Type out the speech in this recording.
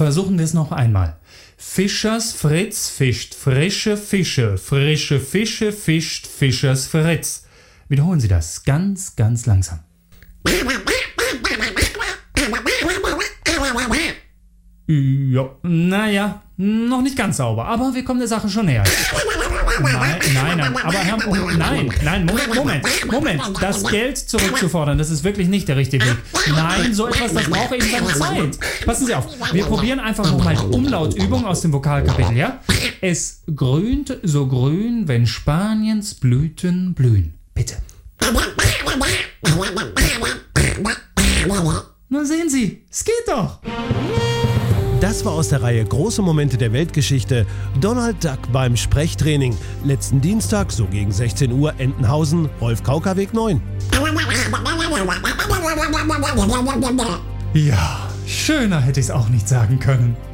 Versuchen wir es noch einmal. Fischers Fritz fischt frische Fische, frische Fische fischt Fischers Fritz. Wiederholen Sie das ganz, ganz langsam. Ja, naja, noch nicht ganz sauber, aber wir kommen der Sache schon näher. Nein, aber Herr, Moment, das Geld zurückzufordern, das ist wirklich nicht der richtige Weg. Nein, so etwas, das braucht eben seine Zeit. Passen Sie auf, wir probieren einfach nochmal die Umlautübung aus dem Vokalkapitel, ja? Es grünt so grün, wenn Spaniens Blüten blühen. Bitte. Na sehen Sie, es geht doch. Das war aus der Reihe Große Momente der Weltgeschichte Donald Duck beim Sprechtraining. Letzten Dienstag, so gegen 16 Uhr, Entenhausen, Rolf-Kauka-Weg 9. Ja, schöner hätte ich es auch nicht sagen können.